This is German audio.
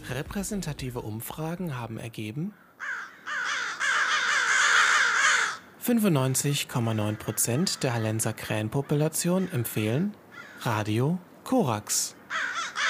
Repräsentative Umfragen haben ergeben: 95,9% der Hallenser Krähenpopulation empfehlen Radio Korax.